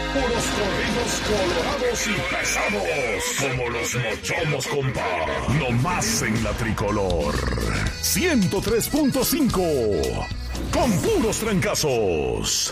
Puros corridos colorados y pesados. Como los mochomos, compa. No más en la tricolor. 103.5. Con puros trancazos.